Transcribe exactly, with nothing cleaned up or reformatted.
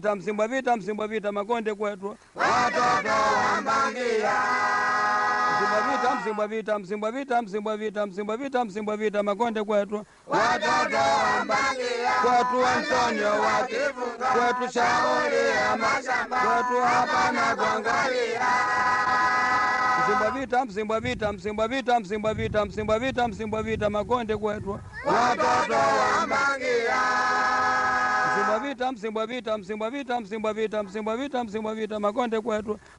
Msimbwa vita, Msimbwa vita, Makonde kwetu. Watoto wa Mbangia. Msimbwa vita, Msimbwa vita, Msimbwa vita, Msimbwa vita, Msimbwa vita, Msimbwa vita, Makonde kwetu. Watoto wa Mbangia. Kwetu Antonio wake, kwetu Shauri ya mashamba, kwetu hapa na kuangalia. Msimbwa vita, Msimbwa vita, Msimbwa vita, Msimbwa vita, Msimbwa vita, Msimbwa vita, Makonde kwetu. Watoto wa Mbangia. Msimbwa vita, Msimbwa vita, Msimbwa vita, Msimbwa vita, Msimbwa vita, Msimbwa vita, Makonde kwetu.